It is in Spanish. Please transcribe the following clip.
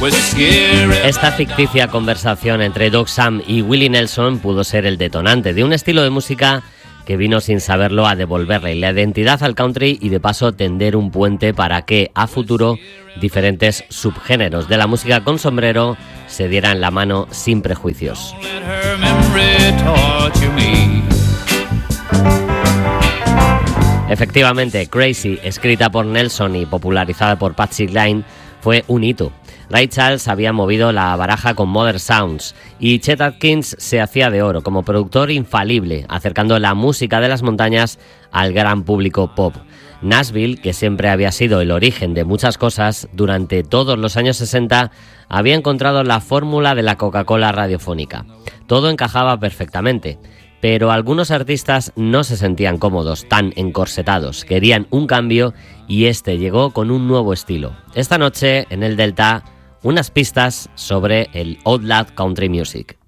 Esta ficticia conversación entre Doug Sam y Willie Nelson pudo ser el detonante de un estilo de música que vino sin saberlo a devolverle la identidad al country y de paso tender un puente para que a futuro diferentes subgéneros de la música con sombrero se dieran la mano sin prejuicios. Efectivamente, Crazy, escrita por Nelson y popularizada por Patsy Cline, fue un hito. Ray Charles había movido la baraja con Modern Sounds y Chet Atkins se hacía de oro como productor infalible, acercando la música de las montañas al gran público pop. Nashville, que siempre había sido el origen de muchas cosas, durante todos los años 60 había encontrado la fórmula de la Coca-Cola radiofónica. Todo encajaba perfectamente, pero algunos artistas no se sentían cómodos, tan encorsetados, querían un cambio y este llegó con un nuevo estilo. Esta noche, en el Delta, unas pistas sobre el Old Lad Country Music.